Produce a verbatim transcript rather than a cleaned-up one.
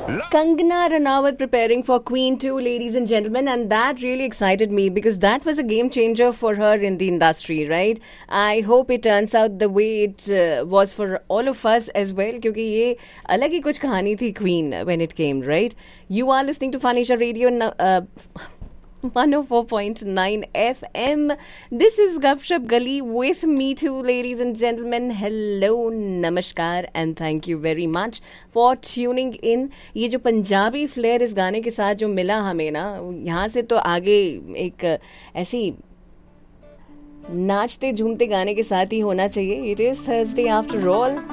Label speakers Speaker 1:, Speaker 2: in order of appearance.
Speaker 1: Kangana Ranaut preparing for Queen two, ladies and gentlemen, and that really excited me because that was a game changer for her in the industry, right? I hope it turns out the way it uh, was for all of us as well, क्योंकि ये अलग ही कुछ कहानी थी Queen when it came, right? You are listening to Fanisha Radio. Uh, one oh four point nine F M. This is Gupshup Gali with me too, ladies and gentlemen. Hello, namaskar, and thank you very much for tuning in. ये जो Punjabi flare इस गाने के साथ जो मिला हमें ना, यहाँ से तो आगे एक ऐसी नाचते झूमते गाने के साथ ही होना चाहिए. It is Thursday after all.